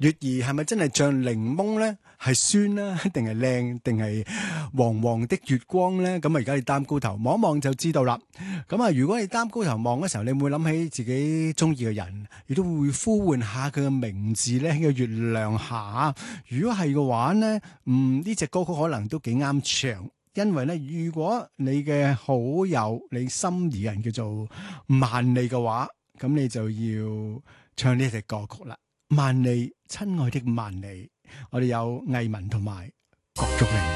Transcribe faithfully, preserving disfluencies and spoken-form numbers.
月兒係咪真係像檸檬咧？係酸啦，定係靚，定係黃黃的月光咧？咁啊，而家你擔高頭望一望就知道啦。咁啊，如果你擔高頭望嘅時候，你會唔會諗起自己中意嘅人，亦都會呼喚下佢嘅名字咧喺個月亮下。如果係嘅話咧，嗯，呢隻歌曲可能都幾啱唱。因為咧，如果你嘅好友、你心儀嘅人叫做萬利嘅話，咁你就要唱呢隻歌曲啦。萬利，親愛的萬利，我哋有藝文同埋郭竹玲。